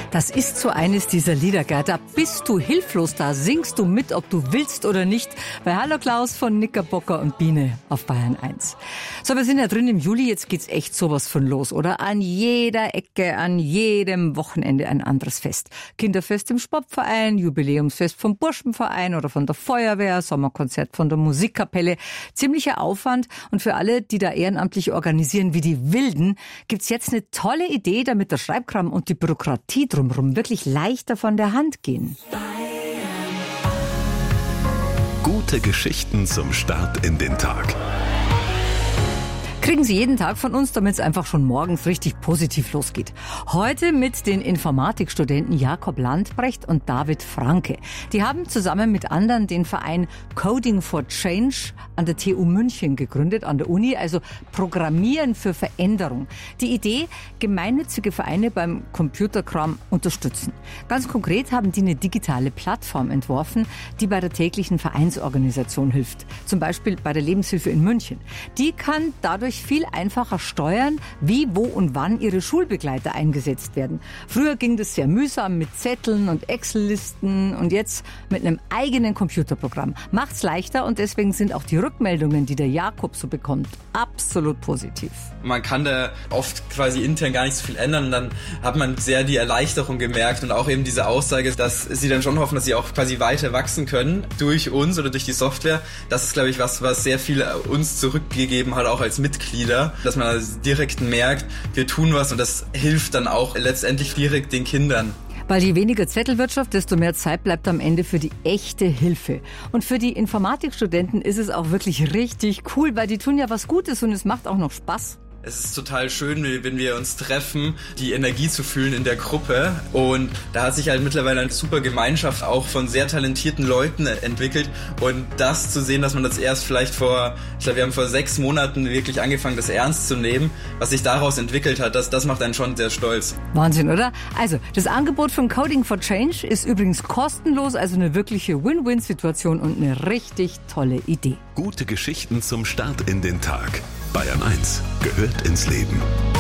Das ist so eines dieser Lieder, Gerd. Da bist du hilflos, da singst du mit, ob du willst oder nicht. Bei Hallo Klaus von Knickerbocker und Biene auf Bayern 1. So, wir sind ja drin im Juli, jetzt geht's echt sowas von los, oder? An jeder Ecke, an jedem Wochenende ein anderes Fest. Kinderfest im Sportverein, Jubiläumsfest vom Burschenverein oder von der Feuerwehr, Sommerkonzert von der Musikkapelle. Ziemlicher Aufwand, und für alle, die da ehrenamtlich organisieren wie die Wilden, gibt's jetzt eine tolle Idee, damit der Schreibkram und die Bürokratie drumherum wirklich leichter von der Hand gehen. Gute Geschichten zum Start in den Tag. Kriegen Sie jeden Tag von uns, damit es einfach schon morgens richtig positiv losgeht. Heute mit den Informatikstudenten Jakob Landbrecht und David Franke. Die haben zusammen mit anderen den Verein Coding for Change an der TU München gegründet, an der Uni, also Programmieren für Veränderung. Die Idee, gemeinnützige Vereine beim Computerkram unterstützen. Ganz konkret haben die eine digitale Plattform entworfen, die bei der täglichen Vereinsorganisation hilft. Zum Beispiel bei der Lebenshilfe in München. Die kann dadurch viel einfacher steuern, wie, wo und wann ihre Schulbegleiter eingesetzt werden. Früher ging das sehr mühsam mit Zetteln und Excel-Listen, und jetzt mit einem eigenen Computerprogramm. Macht's leichter, und deswegen sind auch die Rückmeldungen, die der Jakob so bekommt, absolut positiv. Man kann da oft quasi intern gar nicht so viel ändern, und dann hat man sehr die Erleichterung gemerkt und auch eben diese Aussage, dass sie dann schon hoffen, dass sie auch quasi weiter wachsen können durch uns oder durch die Software. Das ist, glaube ich, was sehr viel uns zurückgegeben hat, auch als Mitglieder, dass man also direkt merkt, wir tun was, und das hilft dann auch letztendlich direkt den Kindern. Weil je weniger Zettelwirtschaft, desto mehr Zeit bleibt am Ende für die echte Hilfe. Und für die Informatikstudenten ist es auch wirklich richtig cool, weil die tun ja was Gutes und es macht auch noch Spaß. Es ist total schön, wenn wir uns treffen, die Energie zu fühlen in der Gruppe, und da hat sich halt mittlerweile eine super Gemeinschaft auch von sehr talentierten Leuten entwickelt, und das zu sehen, dass man das erst vielleicht wir haben vor 6 Monaten wirklich angefangen, das ernst zu nehmen, was sich daraus entwickelt hat, das macht einen schon sehr stolz. Wahnsinn, oder? Also, das Angebot von Coding for Change ist übrigens kostenlos, also eine wirkliche Win-Win-Situation und eine richtig tolle Idee. Gute Geschichten zum Start in den Tag. Bayern 1 gehört ins Leben.